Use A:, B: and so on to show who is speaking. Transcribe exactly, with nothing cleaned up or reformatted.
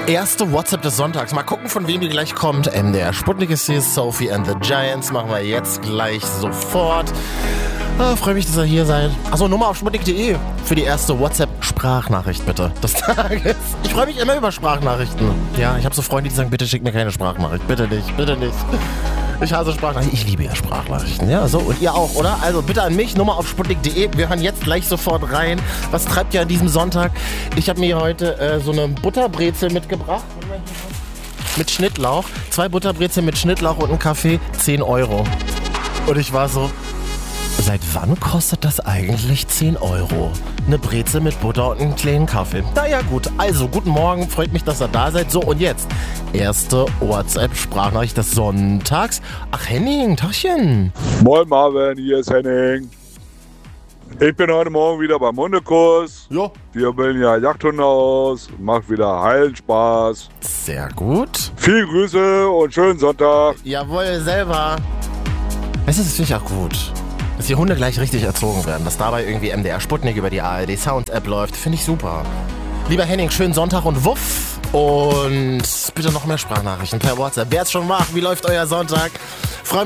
A: Erste WhatsApp des Sonntags. Mal gucken, von wem die gleich kommt. M D R Sputnik ist hier, Sophie and the Giants. Machen wir jetzt gleich sofort. Ah, freue mich, dass ihr hier seid. Achso, Nummer auf sputnik punkt de für die erste WhatsApp-Sprachnachricht, bitte, des Tages. Ich freue mich immer über Sprachnachrichten. Ja, ich habe so Freunde, die sagen, bitte schick mir keine Sprachnachricht. Bitte nicht, bitte nicht. Ich hasse Sprachnachrichten. Ich liebe ja Sprachnachrichten. Ja, so. Und ihr auch, oder? Also bitte an mich, Nummer auf sputnik punkt de. Wir hören jetzt gleich sofort rein. Was treibt ihr an diesem Sonntag? Ich habe mir heute äh, so eine Butterbrezel mitgebracht. Mit Schnittlauch. Zwei Butterbrezeln mit Schnittlauch und einen Kaffee. zehn Euro. Und ich war so... Seit wann kostet das eigentlich zehn Euro? Eine Brezel mit Butter und einen kleinen Kaffee. Na ja, gut. Also, guten Morgen. Freut mich, dass ihr da seid. So, und jetzt. Erste WhatsApp-Sprachnachricht des Sonntags. Ach, Henning, Tachchen.
B: Moin Marvin, hier ist Henning. Ich bin heute Morgen wieder beim Hundekurs.
A: Jo.
B: Wir bilden ja Jagdhunde aus. Macht wieder heilen Spaß.
A: Sehr gut.
B: Viel Grüße und schönen Sonntag.
A: Jawohl, selber. Weißt du, das finde ich auch gut. Dass die Hunde gleich richtig erzogen werden. Dass dabei irgendwie M D R Sputnik über die A R D Sound App läuft, finde ich super. Lieber Henning, schönen Sonntag und wuff. Und bitte noch mehr Sprachnachrichten per WhatsApp. Wer es schon macht, wie läuft euer Sonntag? Freue